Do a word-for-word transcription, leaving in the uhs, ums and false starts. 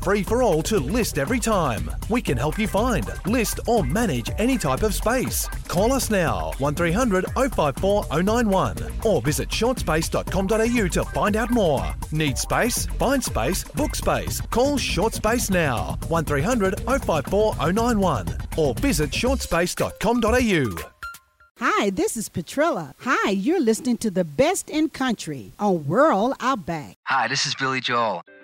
free for all to list every time. We can help you find, list or manage any type of space. Call us now, one three hundred oh five four oh nine one, or visit short space dot com dot a u to find out more. Need space? Find space, book space. Call Short Space now, one three hundred oh five four oh nine one, or visit short space dot com dot a u. Hi, this is Petrilla. Hi, you're listening to the best in country on Rural Outback. Hi, this is Billy Joel.